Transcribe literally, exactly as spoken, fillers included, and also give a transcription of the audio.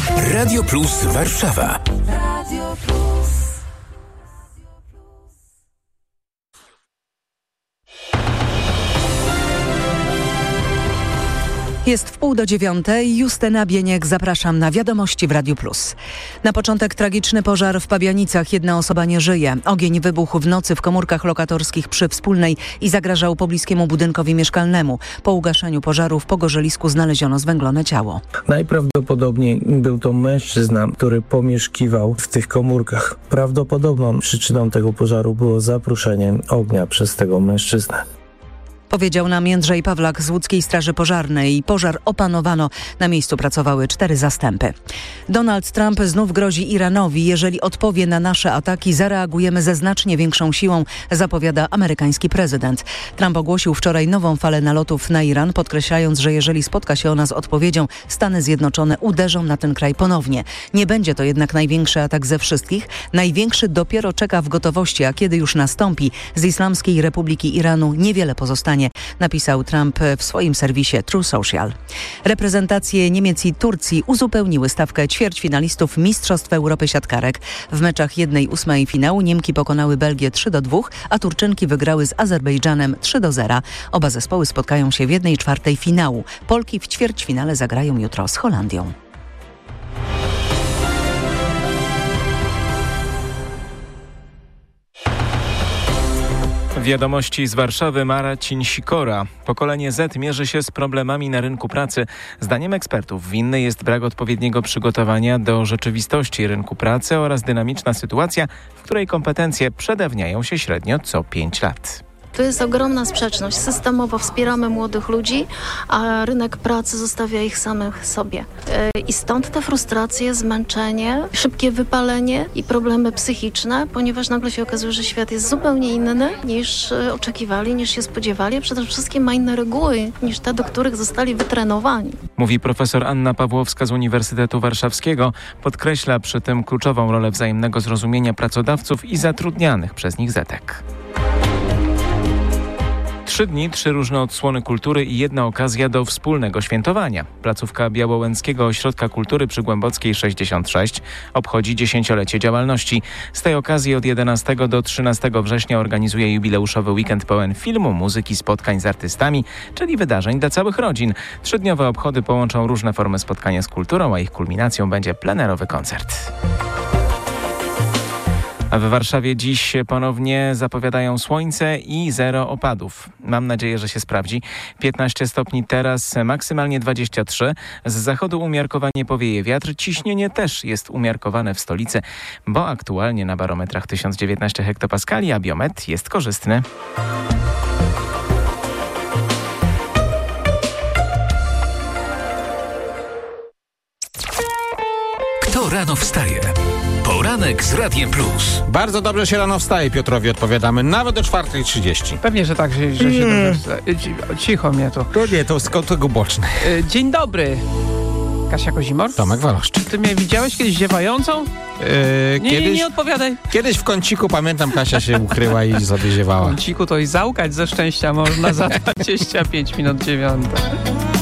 Radio Plus Warszawa. Radio Plus. Jest w pół do dziewiątej. Justyna Bieniek, zapraszam na Wiadomości w Radiu Plus. Na początek tragiczny pożar w Pabianicach. Jedna osoba nie żyje. Ogień wybuchł w nocy w komórkach lokatorskich przy Wspólnej i zagrażał pobliskiemu budynkowi mieszkalnemu. Po ugaszeniu pożaru w Pogorzelisku znaleziono zwęglone ciało. Najprawdopodobniej był to mężczyzna, który pomieszkiwał w tych komórkach. Prawdopodobną przyczyną tego pożaru było zapruszenie ognia przez tego mężczyznę. Powiedział nam Jędrzej Pawlak z Łódzkiej Straży Pożarnej. Pożar opanowano. Na miejscu pracowały cztery zastępy. Donald Trump znów grozi Iranowi. Jeżeli odpowie na nasze ataki, zareagujemy ze znacznie większą siłą, zapowiada amerykański prezydent. Trump ogłosił wczoraj nową falę nalotów na Iran, podkreślając, że jeżeli spotka się ona z odpowiedzią, Stany Zjednoczone uderzą na ten kraj ponownie. Nie będzie to jednak największy atak ze wszystkich. Największy dopiero czeka w gotowości, a kiedy już nastąpi, z Islamskiej Republiki Iranu niewiele pozostanie, napisał Trump w swoim serwisie True Social. Reprezentacje Niemiec i Turcji uzupełniły stawkę ćwierćfinalistów Mistrzostw Europy siatkarek. W meczach jednej ósmej finału Niemki pokonały Belgię trzy do dwóch, a Turczynki wygrały z Azerbejdżanem trzy do zera. Oba zespoły spotkają się w jednej czwartej finału. Polki w ćwierćfinale zagrają jutro z Holandią. Wiadomości z Warszawy, Marcin Sikora. Pokolenie Z mierzy się z problemami na rynku pracy. Zdaniem ekspertów winny jest brak odpowiedniego przygotowania do rzeczywistości rynku pracy oraz dynamiczna sytuacja, w której kompetencje przedawniają się średnio co pięć lat. To jest ogromna sprzeczność. Systemowo wspieramy młodych ludzi, a rynek pracy zostawia ich samych sobie. I stąd te frustracje, zmęczenie, szybkie wypalenie i problemy psychiczne, ponieważ nagle się okazuje, że świat jest zupełnie inny niż oczekiwali, niż się spodziewali, a przede wszystkim ma inne reguły niż te, do których zostali wytrenowani. Mówi profesor Anna Pawłowska z Uniwersytetu Warszawskiego. Podkreśla przy tym kluczową rolę wzajemnego zrozumienia pracodawców i zatrudnianych przez nich zetek. Trzy dni, trzy różne odsłony kultury i jedna okazja do wspólnego świętowania. Placówka Białołęckiego Ośrodka Kultury przy Głębockiej sześćdziesiąt sześć obchodzi dziesięciolecie działalności. Z tej okazji od jedenastego do trzynastego września organizuje jubileuszowy weekend pełen filmu, muzyki, spotkań z artystami, czyli wydarzeń dla całych rodzin. Trzydniowe obchody połączą różne formy spotkania z kulturą, a ich kulminacją będzie plenerowy koncert. A w Warszawie dziś ponownie zapowiadają słońce i zero opadów. Mam nadzieję, że się sprawdzi. piętnaście stopni teraz, maksymalnie dwadzieścia trzy. Z zachodu umiarkowanie powieje wiatr. Ciśnienie też jest umiarkowane w stolicy, bo aktualnie na barometrach tysiąc dziewiętnaście hektopaskali, a biometr jest korzystny. Kto rano wstaje? Poranek z Radiem Plus. Bardzo dobrze się rano wstaje, Piotrowi odpowiadamy, nawet o czwarta trzydzieści. Pewnie, że tak, że, że się Mm. dobrze... Cicho mnie to. To nie, to skąd boczne. Dzień dobry. Kasia Kozimor? Tomek Waloszczyk. Ty mnie widziałeś kiedyś ziewającą? Yy, Nie, kiedyś, nie, nie odpowiadaj. Kiedyś w kąciku, pamiętam, Kasia się ukryła i sobie ziewała. W kąciku to i załkać ze szczęścia można za dwadzieścia pięć minut dziewiąta.